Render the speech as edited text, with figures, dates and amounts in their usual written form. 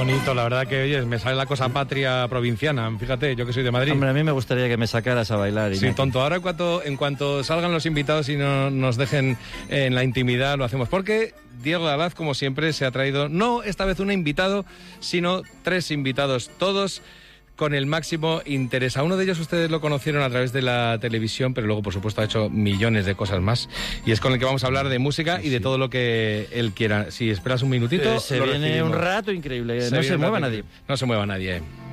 bonito, la verdad que, oye, me sale la cosa patria provinciana, fíjate, yo que soy de Madrid. Hombre, a mí me gustaría que me sacaras a bailar. Sí, tonto, ahora en cuanto salgan los invitados y no nos dejen en la intimidad, lo hacemos, porque Diego Galaz, como siempre, se ha traído, no esta vez un invitado, sino 3 invitados, todos con el máximo interés. A uno de ellos ustedes lo conocieron a través de la televisión, pero luego, por supuesto, ha hecho millones de cosas más. Y es con el que vamos a hablar de música y de todo lo que él quiera. Si esperas un minutito... se viene un rato increíble, no se mueva nadie. No se mueva nadie.